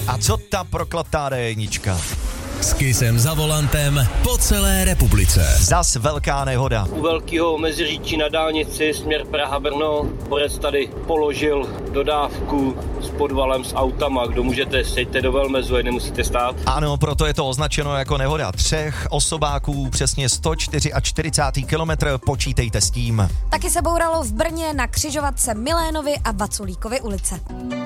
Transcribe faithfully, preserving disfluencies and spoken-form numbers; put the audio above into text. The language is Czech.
A co ta prokletá dé jednička? S Kissem za volantem po celé republice. Zas velká nehoda. U velkého meziříčí na dálnici směr Praha-Brno borec tady položil dodávku s podvalem s autama. Kdo můžete, sejte do velmezu, nemusíte stát. Ano, proto je to označeno jako nehoda třech osobáků, přesně sto čtyřicátý čtvrtý kilometr, počítejte s tím. Taky se bouralo v Brně na křižovatce Milénovy a Vaculíkovy ulice.